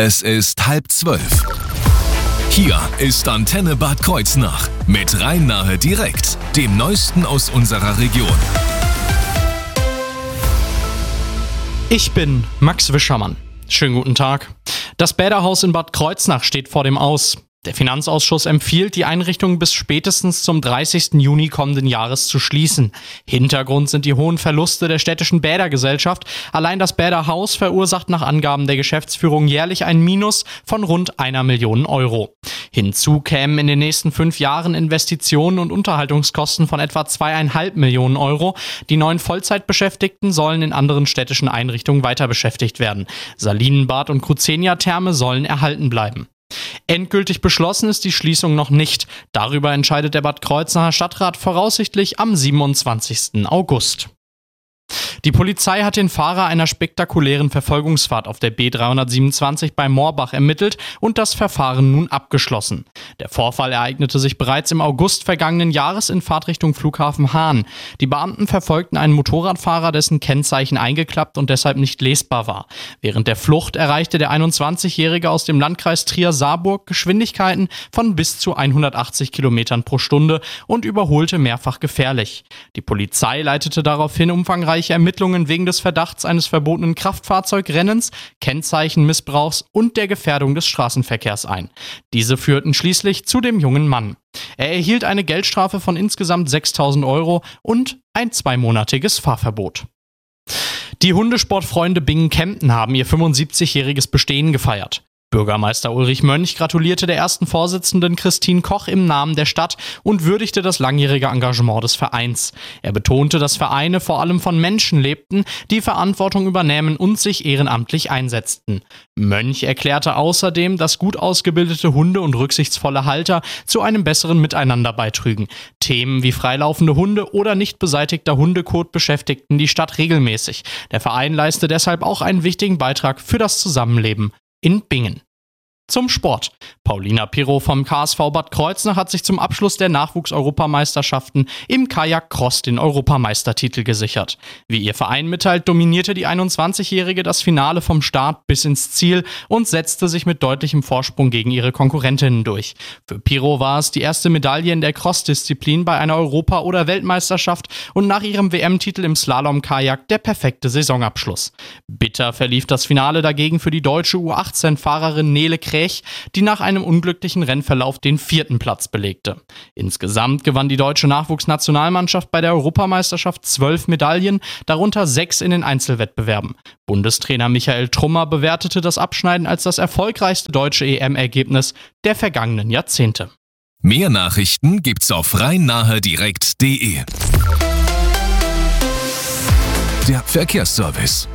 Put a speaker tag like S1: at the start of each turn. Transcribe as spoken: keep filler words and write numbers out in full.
S1: Es ist halb zwölf. Hier ist Antenne Bad Kreuznach mit Rhein-Nahe direkt, dem Neuesten aus unserer Region.
S2: Ich bin Max Wischermann. Schönen guten Tag. Das Bäderhaus in Bad Kreuznach steht vor dem Aus. Der Finanzausschuss empfiehlt, die Einrichtung bis spätestens zum dreißigsten Juni kommenden Jahres zu schließen. Hintergrund sind die hohen Verluste der städtischen Bädergesellschaft. Allein das Bäderhaus verursacht nach Angaben der Geschäftsführung jährlich ein Minus von rund einer Million Euro. Hinzu kämen in den nächsten fünf Jahren Investitionen und Unterhaltungskosten von etwa zweieinhalb Millionen Euro. Die neuen Vollzeitbeschäftigten sollen in anderen städtischen Einrichtungen weiter beschäftigt werden. Salinenbad und Cruzenia-Therme sollen erhalten bleiben. Endgültig beschlossen ist die Schließung noch nicht. Darüber entscheidet der Bad Kreuznacher Stadtrat voraussichtlich am siebenundzwanzigsten August. Die Polizei hat den Fahrer einer spektakulären Verfolgungsfahrt auf der B dreihundertsiebenundzwanzig bei Moorbach ermittelt und das Verfahren nun abgeschlossen. Der Vorfall ereignete sich bereits im August vergangenen Jahres in Fahrtrichtung Flughafen Hahn. Die Beamten verfolgten einen Motorradfahrer, dessen Kennzeichen eingeklappt und deshalb nicht lesbar war. Während der Flucht erreichte der einundzwanzigjährige aus dem Landkreis Trier-Saarburg Geschwindigkeiten von bis zu hundertachtzig Kilometern pro Stunde und überholte mehrfach gefährlich. Die Polizei leitete daraufhin umfangreiche Ermittlungen wegen des Verdachts eines verbotenen Kraftfahrzeugrennens, Kennzeichenmissbrauchs und der Gefährdung des Straßenverkehrs ein. Diese führten schließlich zu dem jungen Mann. Er erhielt eine Geldstrafe von insgesamt sechstausend Euro und ein zweimonatiges Fahrverbot. Die Hundesportfreunde Bingen-Kempten haben ihr fünfundsiebzigjähriges Bestehen gefeiert. Bürgermeister Ulrich Mönch gratulierte der ersten Vorsitzenden Christine Koch im Namen der Stadt und würdigte das langjährige Engagement des Vereins. Er betonte, dass Vereine vor allem von Menschen lebten, die Verantwortung übernehmen und sich ehrenamtlich einsetzten. Mönch erklärte außerdem, dass gut ausgebildete Hunde und rücksichtsvolle Halter zu einem besseren Miteinander beitrügen. Themen wie freilaufende Hunde oder nicht beseitigter Hundekot beschäftigten die Stadt regelmäßig. Der Verein leiste deshalb auch einen wichtigen Beitrag für das Zusammenleben in Bingen. Zum Sport. Paulina Pirro vom K S V Bad Kreuznach hat sich zum Abschluss der Nachwuchseuropameisterschaften im Kajak-Cross den Europameistertitel gesichert. Wie ihr Verein mitteilt, dominierte die einundzwanzigjährige das Finale vom Start bis ins Ziel und setzte sich mit deutlichem Vorsprung gegen ihre Konkurrentinnen durch. Für Pirro war es die erste Medaille in der Cross-Disziplin bei einer Europa- oder Weltmeisterschaft und nach ihrem W M-Titel im Slalom-Kajak der perfekte Saisonabschluss. Bitter verlief das Finale dagegen für die deutsche U achtzehn-Fahrerin Nele Kräch, die nach einem unglücklichen Rennverlauf den vierten Platz belegte. Insgesamt gewann die deutsche Nachwuchsnationalmannschaft bei der Europameisterschaft zwölf Medaillen, darunter sechs in den Einzelwettbewerben. Bundestrainer Michael Trummer bewertete das Abschneiden als das erfolgreichste deutsche E M-Ergebnis der vergangenen Jahrzehnte.
S1: Mehr Nachrichten gibt's auf rhein-nahe direkt punkt de. Der Verkehrsservice.